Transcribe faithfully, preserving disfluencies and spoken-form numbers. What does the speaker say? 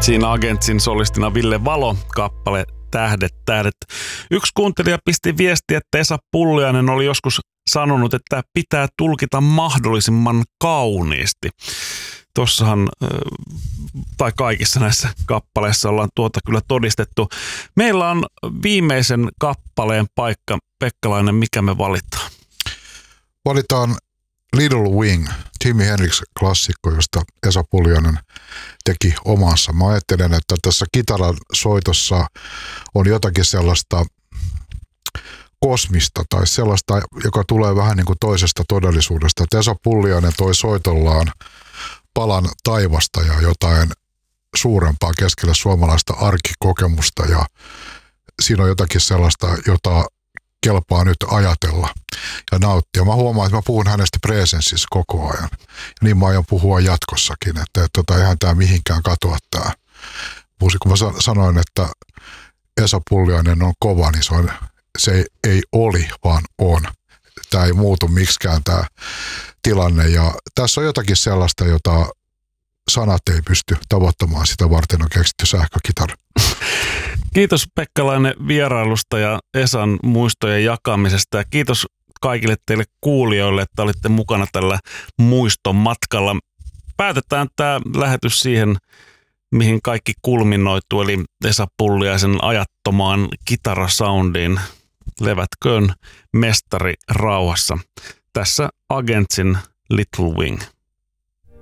Siinä Agentsin solistina Ville Valo, kappale Tähdet, tähdet. Yksi kuuntelija pisti viestiä, että Esa Pulliainen oli joskus sanonut, että pitää tulkita mahdollisimman kauniisti. Tossahan, tai kaikissa näissä kappaleissa ollaan tuota kyllä todistettu. Meillä on viimeisen kappaleen paikka. Pekkalainen, mikä me valitaan? Valitaan Little Wing, Jimi Hendrix-klassikko, josta Esa Pulliainen teki omansa. Mä ajattelen, että tässä kitaran soitossa on jotakin sellaista kosmista tai sellaista, joka tulee vähän niin kuin toisesta todellisuudesta. Että Esa Pulliainen toi soitollaan palan taivasta ja jotain suurempaa keskellä suomalaista arkikokemusta, ja siinä on jotakin sellaista, jota kelpaa nyt ajatella ja nauttia. Mä huomaan, että mä puhun hänestä presenssissä koko ajan. Ja niin mä aion puhua jatkossakin, että, että, että eihän tämä mihinkään katoa tämä musiikki. Kun mä sanoin, että Esa Pulliainen on kova, niin se, on, se ei, ei oli, vaan on. Tämä ei muutu miksikään tämä tilanne. Ja tässä on jotakin sellaista, jota sanat ei pysty tavoittamaan. Sitä varten on keksitty sähkökitara. Kiitos Pekkalainen vierailusta ja Esan muistojen jakamisesta, ja kiitos kaikille teille kuulijoille, että olitte mukana tällä muiston matkalla. Päätetään tämä lähetys siihen, mihin kaikki kulminoituu, eli Esa Pulliaisen ajattomaan kitarasoundiin. Levätköön mestari rauhassa. Tässä Agentsin Little Wing.